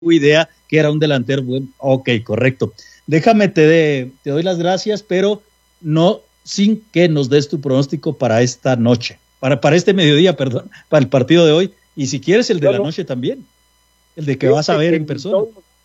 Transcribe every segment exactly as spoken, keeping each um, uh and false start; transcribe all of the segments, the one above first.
idea que era un delantero bueno. Ok, correcto. Déjame, te, de, te doy las gracias, pero no sin que nos des tu pronóstico para esta noche, para, para este mediodía, perdón, para el partido de hoy, y si quieres el de bueno, la noche también, el de que vas a ver en persona.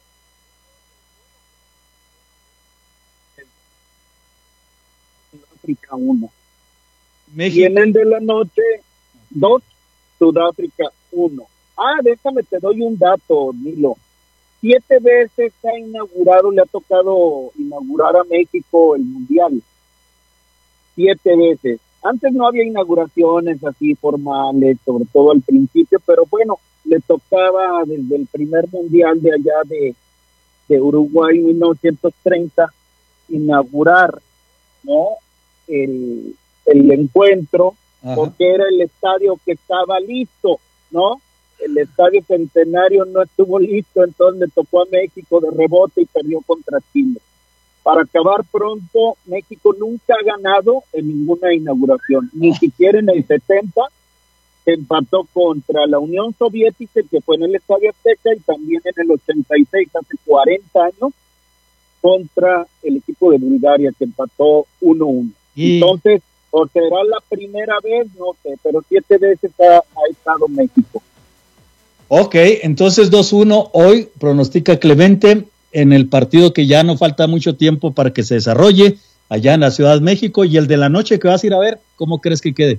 Sudáfrica uno. México. Y en el de la noche dos, Sudáfrica uno. Ah, déjame, te doy un dato, Nilo. Siete veces ha inaugurado, le ha tocado inaugurar a México el Mundial. Siete veces. Antes no había inauguraciones así formales, sobre todo al principio, pero bueno, le tocaba desde el primer Mundial de allá de, de Uruguay en mil novecientos treinta inaugurar, ¿no? El, el encuentro. Ajá. Porque era el estadio que estaba listo, ¿no? El estadio Centenario no estuvo listo, entonces le tocó a México de rebote y perdió contra Chile. Para acabar pronto, México nunca ha ganado en ninguna inauguración, ni siquiera en el setenta, que empató contra la Unión Soviética, que fue en el Estadio Azteca, y también en el ochenta y seis, hace cuarenta años, contra el equipo de Bulgaria, que empató uno uno. Y... Entonces, o será la primera vez, no sé, pero siete veces ha, ha estado México. Ok, entonces dos uno, hoy pronostica Clemente en el partido que ya no falta mucho tiempo para que se desarrolle allá en la Ciudad de México, y el de la noche que vas a ir a ver, ¿cómo crees que quede?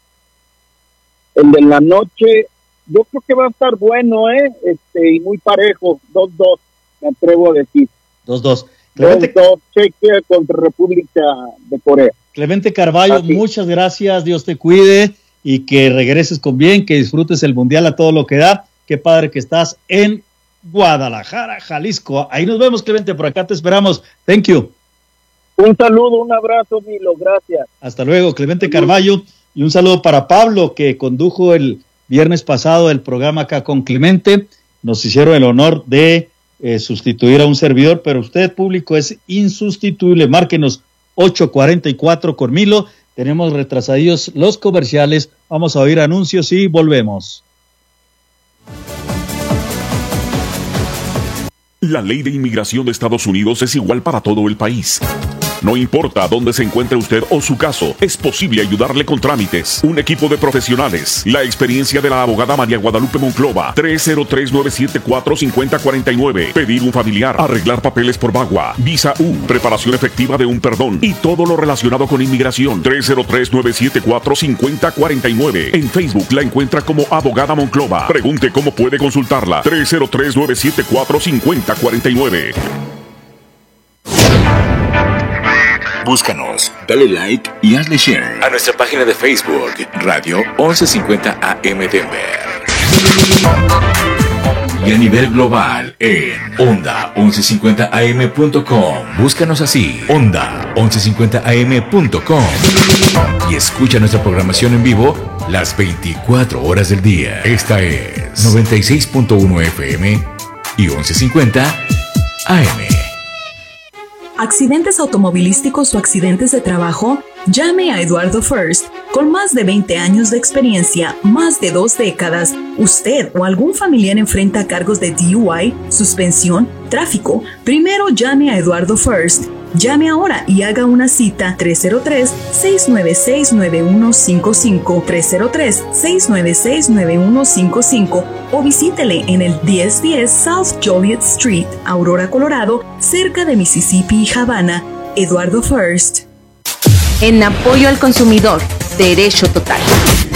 El de la noche, yo creo que va a estar bueno, ¿eh? Este, y muy parejo, dos dos, me atrevo a decir. dos dos. Clemente... dos dos, Chequia contra República de Corea. Clemente Carballo, así. Muchas gracias, Dios te cuide y que regreses con bien, que disfrutes el Mundial a todo lo que da. Qué padre que estás en Guadalajara, Jalisco. Ahí nos vemos, Clemente, por acá te esperamos. Thank you. Un saludo, un abrazo, Milo, gracias. Hasta luego, Clemente Carballo, y un saludo para Pablo, que condujo el viernes pasado el programa acá con Clemente. Nos hicieron el honor de eh, sustituir a un servidor, pero usted, público, es insustituible. Márquenos ocho cuarenta y cuatro con Milo. Tenemos retrasadillos los comerciales. Vamos a oír anuncios y volvemos. La ley de inmigración de Estados Unidos es igual para todo el país. No importa dónde se encuentre usted o su caso, es posible ayudarle con trámites. Un equipo de profesionales. La experiencia de la abogada María Guadalupe Monclova. tres cero tres, nueve siete cuatro, cinco cero cuatro nueve. Pedir un familiar. Arreglar papeles por VAWA. Visa U. Preparación efectiva de un perdón. Y todo lo relacionado con inmigración. tres cero tres, nueve siete cuatro, cinco cero cuatro nueve. En Facebook la encuentra como Abogada Monclova. Pregunte cómo puede consultarla. tres cero tres, nueve siete cuatro, cinco cero cuatro nueve. Búscanos, dale like y hazle share a nuestra página de Facebook, Radio once cincuenta A M Denver. Y a nivel global en onda once cincuenta a eme punto com. Búscanos así, onda once cincuenta a eme punto com. Y escucha nuestra programación en vivo las veinticuatro horas del día. Esta es noventa y seis punto uno F M y once cincuenta A M. ¿Accidentes automovilísticos o accidentes de trabajo? Llame a Eduardo First. Con más de veinte años de experiencia, más de dos décadas, usted o algún familiar enfrenta cargos de D U I, suspensión, tráfico. Primero llame a Eduardo First. Llame ahora y haga una cita tres cero tres, seis nueve seis, nueve uno cinco cinco, tres cero tres, seis nueve seis, nueve uno cinco cinco o visítele en el diez diez South Joliet Street, Aurora, Colorado, cerca de Mississippi y Havana. Eduardo First. En apoyo al consumidor, Derecho Total.